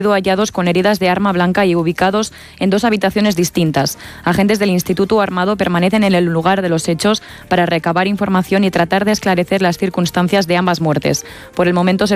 hallados con heridas de arma blanca y ubicados en 2 habitaciones distintas. Agentes del Instituto Armado permanecen en el lugar de los hechos para recabar información y tratar de esclarecer las circunstancias de ambas muertes. Por el momento se